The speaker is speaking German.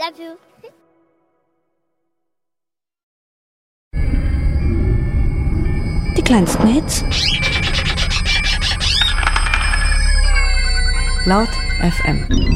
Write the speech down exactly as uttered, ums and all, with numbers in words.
love you. Die kleinsten Hits. Laut F M.